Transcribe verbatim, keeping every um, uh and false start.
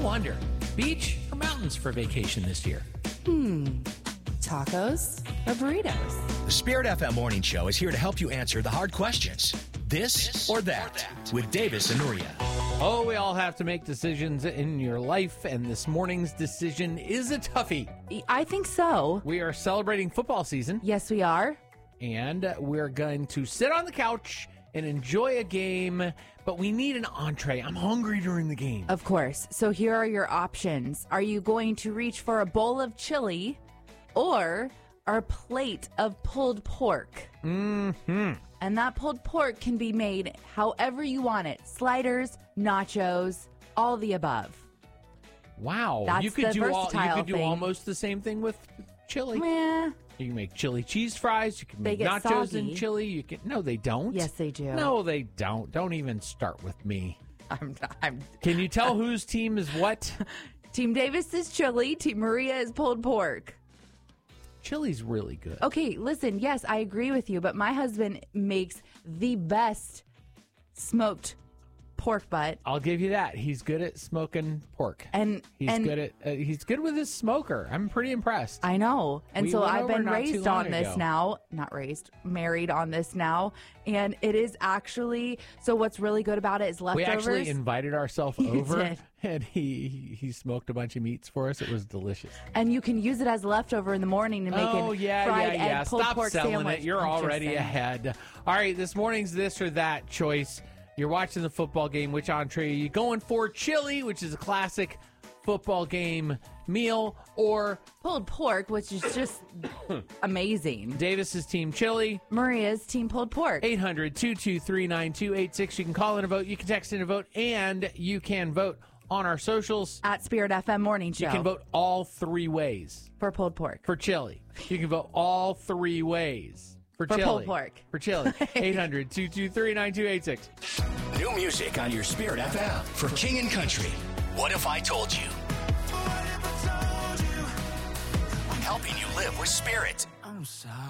wonder, beach or mountains for vacation this year? Hmm. Tacos or burritos? The Spirit F M Morning Show is here to help you answer the hard questions. This, this or, that, or that with Davis and Maria. Oh, we all have to make decisions in your life, and this morning's decision is a toughie. I think so. We are celebrating football season. Yes, we are. And we're going to sit on the couch and enjoy a game, but we need an entree. I'm hungry during the game. Of course. So here are your options. Are you going to reach for a bowl of chili or a plate of pulled pork? Mm-hmm. And that pulled pork can be made however you want it. Sliders, nachos, all the above. Wow. That's you could the do all, versatile you could do thing. almost the same thing with chili. Meh. You can make chili cheese fries. You can They make get nachos soggy. and chili. You can No, they don't. Yes, they do. No, they don't. Don't even start with me. I'm, I'm, Can you tell whose team is what? Team Davis is chili. Team Maria is pulled pork. Chili's really good. Okay, listen, yes, I agree with you, but my husband makes the best smoked pork butt. I'll give you that. He's good at smoking pork. And he's and good at uh, he's good with his smoker. I'm pretty impressed. I know. And We so went I've over been not too raised long on this ago. now. Not raised, married on this now. And it is actually, so what's really good about it is We leftovers. actually invited ourselves You over, did. and he he smoked a bunch of meats for us. It was delicious. And you can use it as leftover in the morning to make Oh an yeah, fried yeah, yeah. egg pulled Stop pork selling sandwich. it. You're I'm just already saying. ahead. All right, this morning's this or that choice. You're watching the football game. Which entree are you going for? Chili, which is a classic football game meal, or Pulled pork, which is just amazing. Davis's team chili. Maria's team pulled pork. eight hundred, two two three, nine two eight six. You can call in a vote. You can text in a vote. And you can vote on our socials. At Spirit F M Morning Show. You can vote all three ways. For pulled pork. For chili. You can vote all three ways. For, For chili. pulled pork. For chili. eight hundred, two two three, nine two eight six. New music on your Spirit F M for King and Country. What if I told you? Helping you live with spirit. I'm sorry.